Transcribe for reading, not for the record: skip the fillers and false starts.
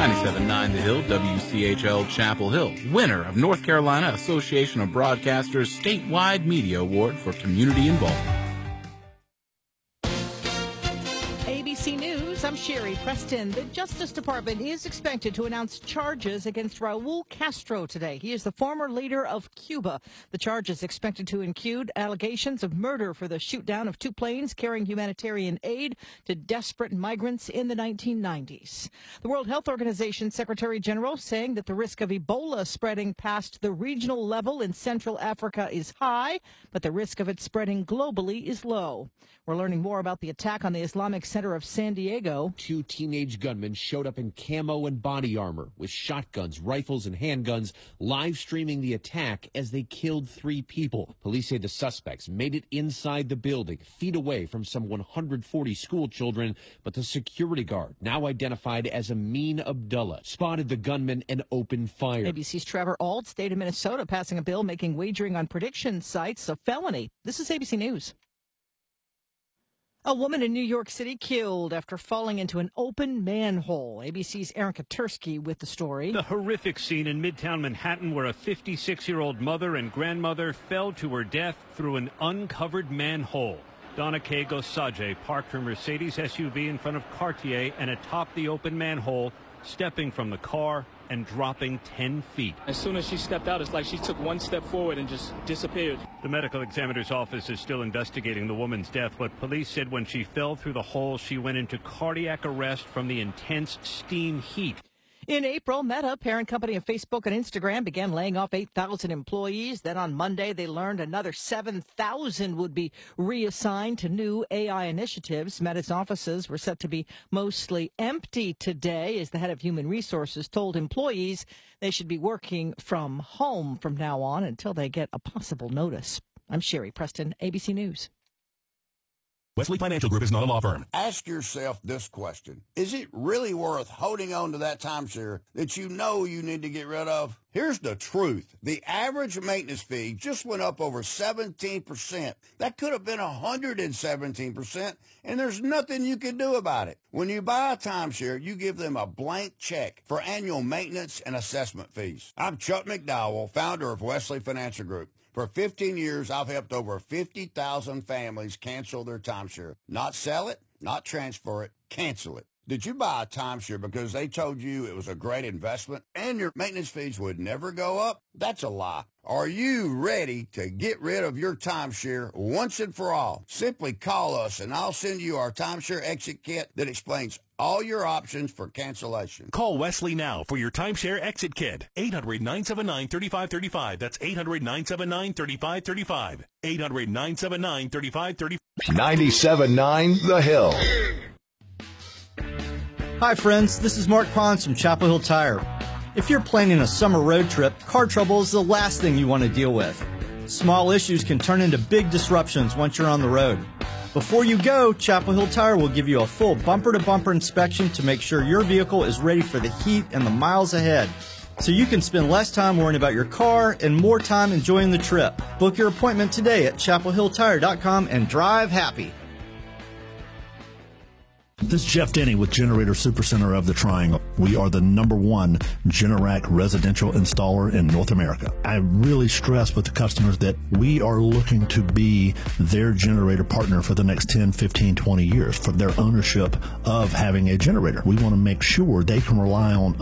97.9 The Hill, WCHL Chapel Hill, winner of North Carolina Association of Broadcasters Statewide Media Award for Community Involvement. ABC News, I'm Sherry Preston. The Justice Department is expected to announce charges against Raul Castro today. He is the former leader of Cuba. The charge is expected to include allegations of murder for the shoot-down of two planes carrying humanitarian aid to desperate migrants in the 1990s. The World Health Organization Secretary General saying that the risk of Ebola spreading past the regional level in Central Africa is high, but the risk of it spreading globally is low. We're learning more about the attack on the Islamic Center of San Diego. Two teenage gunmen showed up in camo and body armor with shotguns, rifles, and handguns, live streaming the attack as they killed 3 people. Police say the suspects made it inside the building, feet away from some 140 school children, but the security guard, now identified as Amin Abdullah, spotted the gunman and opened fire. ABC's Trevor Ault, state of Minnesota, passing a bill making wagering on prediction sites a felony. This is ABC News. A woman in New York City killed after falling into an open manhole. ABC's Erica Tursky with the story. The horrific scene in Midtown Manhattan where a 56-year-old mother and grandmother fell to her death through an uncovered manhole. Donna K. Gosage parked her Mercedes SUV in front of Cartier and atop the open manhole, stepping from the car and dropping 10 feet. As soon as she stepped out, it's like she took one step forward and just disappeared. The medical examiner's office is still investigating the woman's death, but police said when she fell through the hole, she went into cardiac arrest from the intense steam heat. In April, Meta, parent company of Facebook and Instagram, began laying off 8,000 employees. Then on Monday, they learned another 7,000 would be reassigned to new AI initiatives. Meta's offices were set to be mostly empty today, as the head of human resources told employees they should be working from home from now on until they get a possible notice. I'm Sherry Preston, ABC News. Wesley Financial Group is not a law firm. Ask yourself this question. Is it really worth holding on to that timeshare that you know you need to get rid of? Here's the truth. The average maintenance fee just went up over 17%. That could have been 117%, and there's nothing you can do about it. When you buy a timeshare, you give them a blank check for annual maintenance and assessment fees. I'm Chuck McDowell, founder of Wesley Financial Group. For 15 years, I've helped over 50,000 families cancel their timeshare. Not sell it, not transfer it, cancel it. Did you buy a timeshare because they told you it was a great investment and your maintenance fees would never go up? That's a lie. Are you ready to get rid of your timeshare once and for all? Simply call us and I'll send you our timeshare exit kit that explains all your options for cancellation. Call Wesley now for your timeshare exit kit. 800-979-3535. That's 800-979-3535. 800-979-3535. 97.9 The Hill. Hi friends, this is Mark Pons from Chapel Hill Tire. If you're planning a summer road trip, car trouble is the last thing you want to deal with. Small issues can turn into big disruptions once you're on the road. Before you go, Chapel Hill Tire will give you a full bumper-to-bumper inspection to make sure your vehicle is ready for the heat and the miles ahead, so you can spend less time worrying about your car and more time enjoying the trip. Book your appointment today at chapelhilltire.com and drive happy. This is Jeff Denny with Generator Supercenter of the Triangle. We are the #1 Generac residential installer in North America. I really stress with the customers that we are looking to be their generator partner for the next 10, 15, 20 years for their ownership of having a generator. We want to make sure they can rely on